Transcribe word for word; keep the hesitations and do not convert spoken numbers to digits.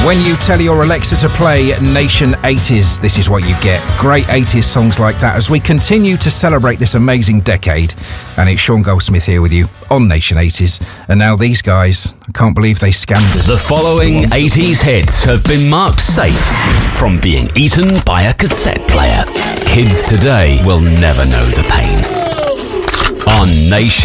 When you tell your Alexa to play Nation eighties, this is what you get. Great eighties songs like that as we continue to celebrate this amazing decade. And it's Sean Goldsmith here with you on Nation eighties. And now these guys, I can't believe they scammed us. The following eighties hits have been marked safe from being eaten by a cassette player. Kids today will never know the pain. On Nation